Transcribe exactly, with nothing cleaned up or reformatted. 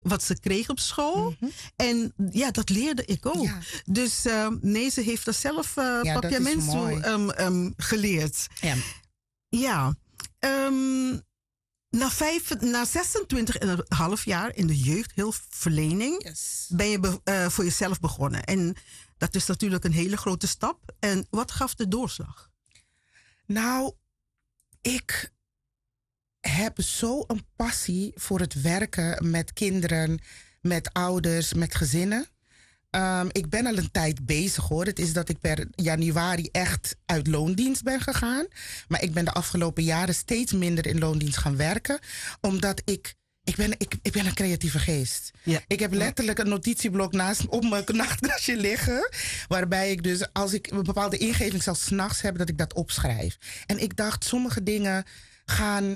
wat ze kreeg op school. Mhm. En ja, dat leerde ik ook. Ja. Dus uh, nee, ze heeft er zelf uh, Ja, dat is papiamento mooi. um, um, geleerd. Ja. Ja. Um, na, vijf, na zesentwintig en een half jaar in de jeugdhulpverlening Yes. ben je be, uh, voor jezelf begonnen. En dat is natuurlijk een hele grote stap. En wat gaf de doorslag? Nou, ik heb zo een passie voor het werken met kinderen, met ouders, met gezinnen. Um, ik ben al een tijd bezig hoor. Het is dat ik per januari echt uit loondienst ben gegaan. Maar ik ben de afgelopen jaren steeds minder in loondienst gaan werken. Omdat ik... Ik ben, ik, ik ben een creatieve geest. Ja. Ik heb letterlijk een notitieblok naast op mijn nachtkastje liggen. Waarbij ik dus, als ik een bepaalde ingeving zelfs 's nachts heb, dat ik dat opschrijf. En ik dacht, sommige dingen gaan